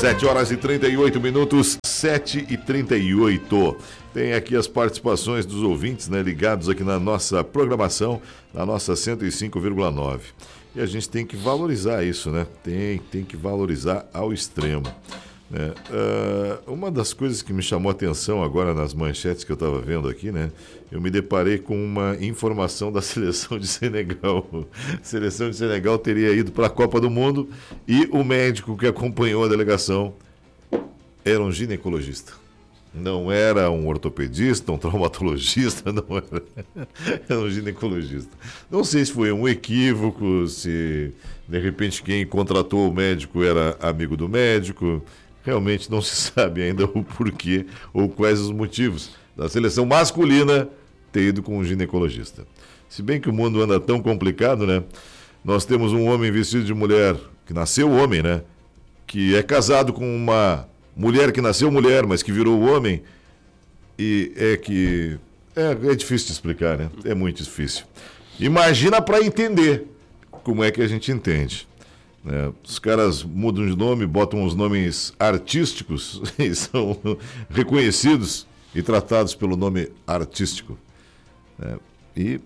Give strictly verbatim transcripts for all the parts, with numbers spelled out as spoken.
sete horas e trinta e oito minutos, sete e trinta e oito. Tem aqui as participações dos ouvintes, né, ligados aqui na nossa programação, na nossa cento e cinco vírgula nove. E a gente tem que valorizar isso, né? Tem, tem que valorizar ao extremo. Né? Uh, uma das coisas que me chamou a atenção agora nas manchetes que eu estava vendo aqui, né? Eu me deparei com uma informação da seleção de Senegal. A seleção de Senegal teria ido para a Copa do Mundo e o médico que acompanhou a delegação era um ginecologista. Não era um ortopedista, um traumatologista, não era, era um ginecologista. Não sei se foi um equívoco, se de repente quem contratou o médico era amigo do médico. Realmente não se sabe ainda o porquê ou quais os motivos da seleção masculina ter ido com um ginecologista. Se bem que o mundo anda tão complicado, né? Nós temos um homem vestido de mulher, que nasceu homem, né? Que é casado com uma mulher que nasceu mulher, mas que virou homem. E é que... É, é difícil de explicar, né? É muito difícil. Imagina para entender como é que a gente entende. É, os caras mudam de nome, botam os nomes artísticos e são reconhecidos e tratados pelo nome artístico. É, e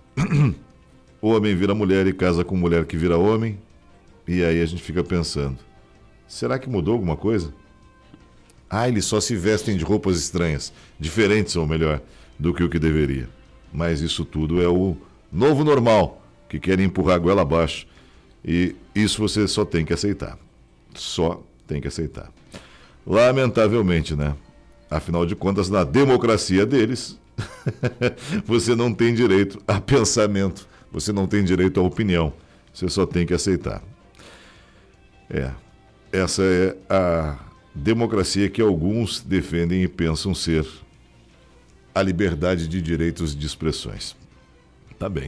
o homem vira mulher e casa com mulher que vira homem. E aí a gente fica pensando, será que mudou alguma coisa? Ah, eles só se vestem de roupas estranhas, diferentes ou melhor, do que o que deveria. Mas isso tudo é o novo normal, que querem empurrar a goela abaixo. E isso você só tem que aceitar. Só tem que aceitar. Lamentavelmente, né? Afinal de contas, na democracia deles, você não tem direito a pensamento. Você não tem direito à opinião. Você só tem que aceitar. É. Essa é a democracia que alguns defendem e pensam ser a liberdade de direitos de expressões. Tá bem.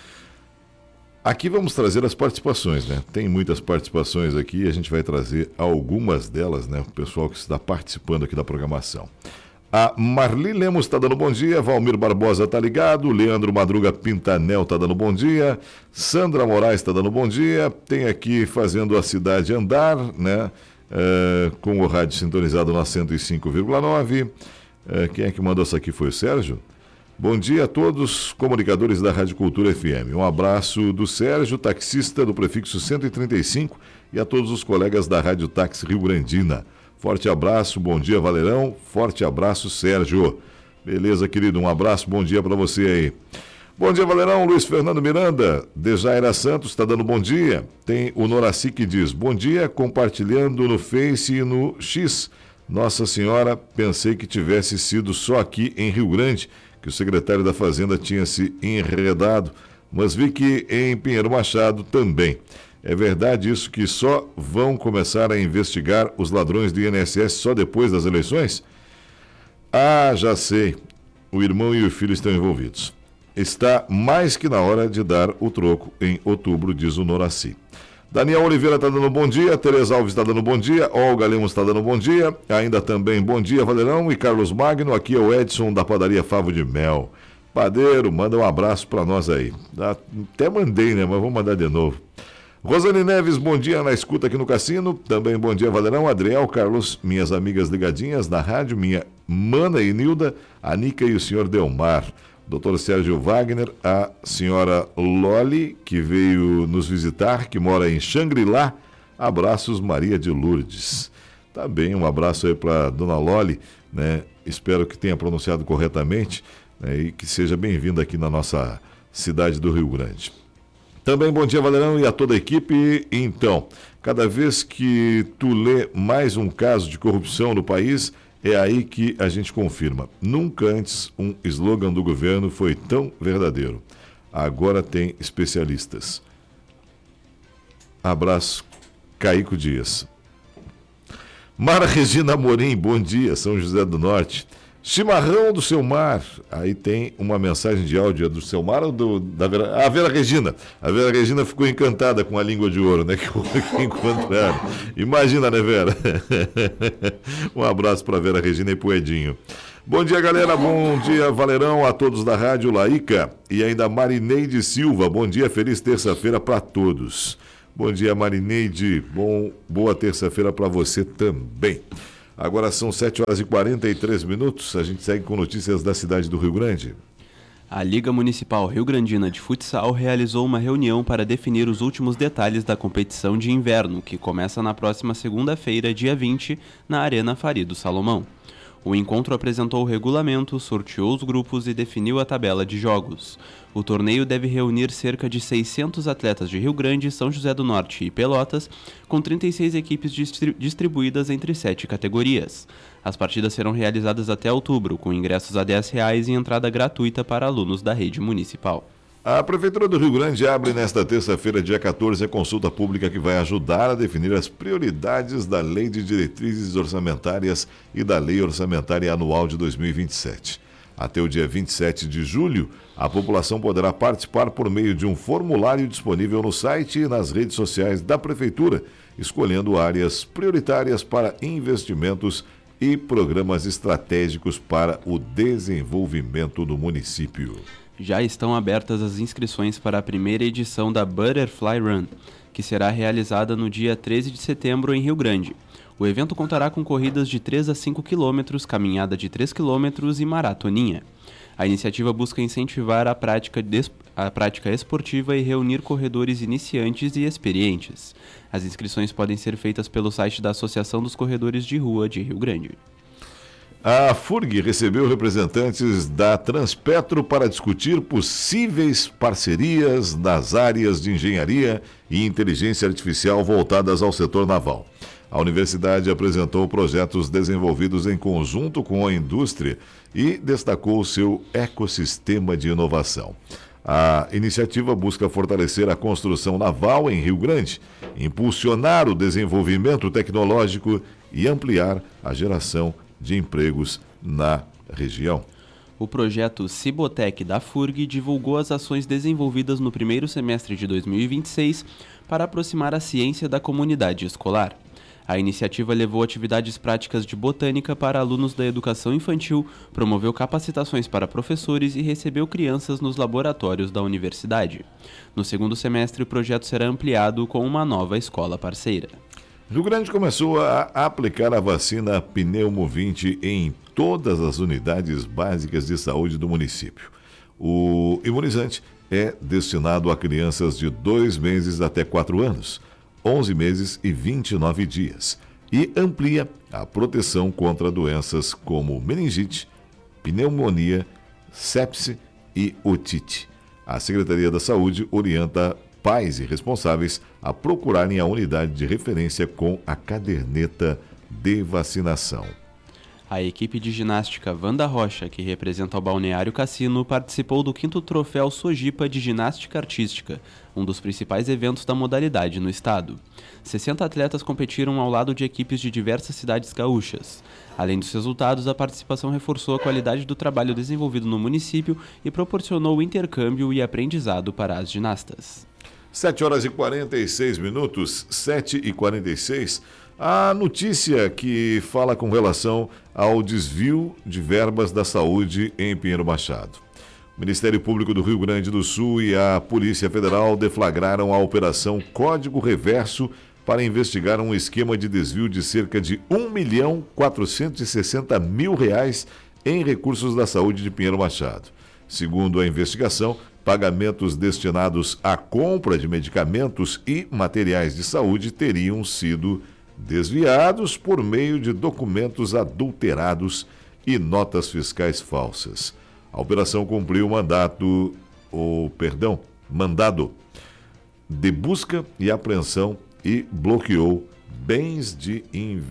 Aqui vamos trazer as participações, né? Tem muitas participações aqui e a gente vai trazer algumas delas, né? O pessoal que está participando aqui da programação. A Marli Lemos está dando bom dia, Valmir Barbosa está ligado, Leandro Madruga Pintanel está dando bom dia, Sandra Moraes está dando bom dia, tem aqui fazendo a cidade andar, né? Uh, com o rádio sintonizado na cento e cinco vírgula nove. Uh, quem é que mandou essa aqui foi o Sérgio? Bom dia a todos, comunicadores da Rádio Cultura F M. Um abraço do Sérgio, taxista do prefixo cento e trinta e cinco, e a todos os colegas da Rádio Táxi Rio Grandina. Forte abraço, bom dia, Valerão. Forte abraço, Sérgio. Beleza, querido, um abraço, bom dia para você aí. Bom dia, Valerão. Luiz Fernando Miranda, Dejaira Santos, está dando bom dia. Tem o Noraci que diz, bom dia, compartilhando no Face e no X. Nossa Senhora, pensei que tivesse sido só aqui em Rio Grande, que o secretário da Fazenda tinha se enredado, mas vi que em Pinheiro Machado também. É verdade isso que só vão começar a investigar os ladrões do I N S S só depois das eleições? Ah, já sei. O irmão e o filho estão envolvidos. Está mais que na hora de dar o troco em outubro, diz o Noraci. Daniel Oliveira está dando bom dia, Tereza Alves está dando bom dia, Olga Lemos está dando bom dia, ainda também bom dia, Valerão e Carlos Magno, aqui é o Edson da padaria Favo de Mel. Padeiro, manda um abraço para nós aí. Até mandei, né, mas vou mandar de novo. Rosane Neves, bom dia na escuta aqui no Cassino, também bom dia, Valerão, Adriel, Carlos, minhas amigas ligadinhas na rádio, minha mana e Nilda, a Nica e o senhor Delmar. doutor Sérgio Wagner, a senhora Loli, que veio nos visitar, que mora em Xangri-Lá. Abraços, Maria de Lourdes. Tá bem, um abraço aí para dona Loli, né? Espero que tenha pronunciado corretamente, né? E que seja bem-vinda aqui na nossa cidade do Rio Grande. Também bom dia, Valerão, e a toda a equipe. Então, cada vez que tu lê mais um caso de corrupção no país, é aí que a gente confirma. Nunca antes um slogan do governo foi tão verdadeiro. Agora tem especialistas. Abraço, Caico Dias. Mara Regina Amorim, bom dia, São José do Norte. Chimarrão do Seu Mar. Aí tem uma mensagem de áudio do Seu Mar ou do, da Vera... A Vera Regina. A Vera Regina ficou encantada com a língua de ouro, né? Que, que encontraram. Imagina, né, Vera? Um abraço para Vera Regina e pro Edinho. Bom dia, galera. Bom dia, Valerão, a todos da Rádio Laica. E ainda Marineide Silva. Bom dia, feliz terça-feira para todos. Bom dia, Marineide. Bom, boa terça-feira para você também. Agora são sete horas e quarenta e três minutos. A gente segue com notícias da cidade do Rio Grande. A Liga Municipal Rio-Grandina de Futsal realizou uma reunião para definir os últimos detalhes da competição de inverno, que começa na próxima segunda-feira, dia vinte, na Arena Farido Salomão. O encontro apresentou o regulamento, sorteou os grupos e definiu a tabela de jogos. O torneio deve reunir cerca de seiscentos atletas de Rio Grande, São José do Norte e Pelotas, com trinta e seis equipes distri- distribuídas entre sete categorias. As partidas serão realizadas até outubro, com ingressos a dez reais e entrada gratuita para alunos da rede municipal. A Prefeitura do Rio Grande abre nesta terça-feira, dia quatorze, a consulta pública que vai ajudar a definir as prioridades da Lei de Diretrizes Orçamentárias e da Lei Orçamentária Anual de dois mil e vinte e sete. Até o dia vinte e sete de julho, a população poderá participar por meio de um formulário disponível no site e nas redes sociais da Prefeitura, escolhendo áreas prioritárias para investimentos e programas estratégicos para o desenvolvimento do município. Já estão abertas as inscrições para a primeira edição da Butterfly Run, que será realizada no dia treze de setembro em Rio Grande. O evento contará com corridas de três a cinco quilômetros, caminhada de três quilômetros e maratoninha. A iniciativa busca incentivar a prática, des... a prática esportiva e reunir corredores iniciantes e experientes. As inscrições podem ser feitas pelo site da Associação dos Corredores de Rua de Rio Grande. A FURG recebeu representantes da Transpetro para discutir possíveis parcerias nas áreas de engenharia e inteligência artificial voltadas ao setor naval. A universidade apresentou projetos desenvolvidos em conjunto com a indústria e destacou seu ecossistema de inovação. A iniciativa busca fortalecer a construção naval em Rio Grande, impulsionar o desenvolvimento tecnológico e ampliar a geração de empregos na região. O projeto Cibotec da FURG divulgou as ações desenvolvidas no primeiro semestre de dois mil e vinte e seis para aproximar a ciência da comunidade escolar. A iniciativa levou atividades práticas de botânica para alunos da educação infantil, promoveu capacitações para professores e recebeu crianças nos laboratórios da universidade. No segundo semestre, o projeto será ampliado com uma nova escola parceira. Rio Grande começou a aplicar a vacina Pneumovinte em todas as unidades básicas de saúde do município. O imunizante é destinado a crianças de dois meses até quatro anos, onze meses e vinte e nove dias, e amplia a proteção contra doenças como meningite, pneumonia, sepse e otite. A Secretaria da Saúde orienta pais e responsáveis a procurarem a unidade de referência com a caderneta de vacinação. A equipe de ginástica Wanda Rocha, que representa o Balneário Cassino, participou do quinto Troféu Sojipa de Ginástica Artística, um dos principais eventos da modalidade no estado. sessenta atletas competiram ao lado de equipes de diversas cidades gaúchas. Além dos resultados, a participação reforçou a qualidade do trabalho desenvolvido no município e proporcionou intercâmbio e aprendizado para as ginastas. sete horas e quarenta e seis minutos, sete e quarenta e seis. A notícia que fala com relação ao desvio de verbas da saúde em Pinheiro Machado. O Ministério Público do Rio Grande do Sul e a Polícia Federal deflagraram a Operação Código Reverso para investigar um esquema de desvio de cerca de um milhão quatrocentos e sessenta mil reais em recursos da saúde de Pinheiro Machado. Segundo a investigação, pagamentos destinados à compra de medicamentos e materiais de saúde teriam sido desviados por meio de documentos adulterados e notas fiscais falsas. A operação cumpriu o mandato, ou perdão, mandado de busca e apreensão e bloqueou bens de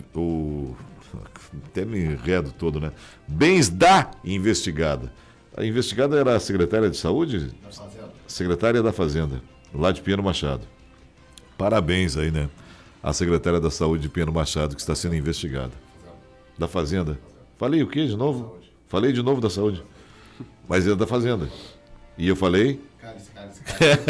o, até me enredo todo, né? Bens da investigada. A investigada era a secretária de saúde? Da Fazenda. Secretária da Fazenda, lá de Pinheiro Machado. Parabéns aí, né? A secretária da Saúde de Pinheiro Machado, que está sendo investigada. Da Fazenda. Falei o quê de novo? Falei de novo da Saúde. Mas é da Fazenda. E eu falei? Cálice, cálice,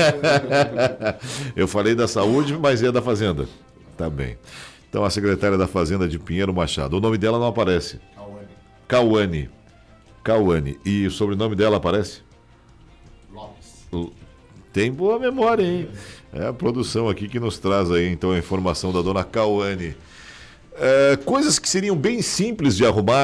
cálice. Eu falei da Saúde, mas é da Fazenda. Tá bem. Então, a secretária da Fazenda de Pinheiro Machado. O nome dela não aparece. Cauane. Cauane. Cauane. E o sobrenome dela aparece? Lopes. Tem boa memória, hein? É a produção aqui que nos traz aí, então, a informação da dona Cauane. É, coisas que seriam bem simples de arrumar.